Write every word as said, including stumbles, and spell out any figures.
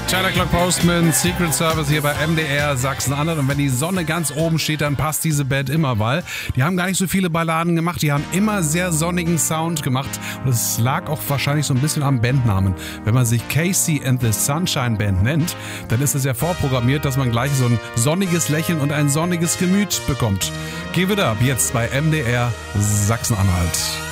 China Clock Postman, Secret Service hier bei M D R Sachsen-Anhalt. Und wenn die Sonne ganz oben steht, dann passt diese Band immer, weil die haben gar nicht so viele Balladen gemacht. Die haben immer sehr sonnigen Sound gemacht. Und es lag auch wahrscheinlich so ein bisschen am Bandnamen. Wenn man sich Casey and the Sunshine Band nennt, dann ist es ja vorprogrammiert, dass man gleich so ein sonniges Lächeln und ein sonniges Gemüt bekommt. Give it up jetzt bei M D R Sachsen-Anhalt.